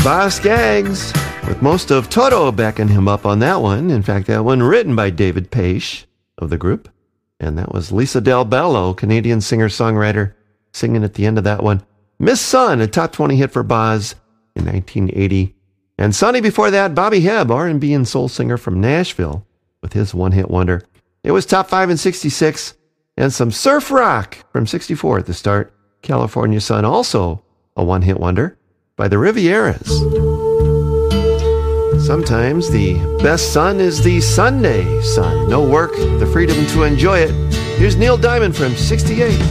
Boz Scaggs, with most of Toto backing him up on that one. In fact, that one written by David Paich of the group. And that was Lisa Del Bello, Canadian singer-songwriter, singing at the end of that one. Miss Sun, a top 20 hit for Boz in 1980. And Sonny before that, Bobby Hebb, R&B and soul singer from Nashville, with his one-hit wonder. It was top 5 in 66. And some surf rock from 64 at the start. California Sun, also a one-hit wonder by the Rivieras. Sometimes the best sun is the Sunday sun. No work, the freedom to enjoy it. Here's Neil Diamond from 68.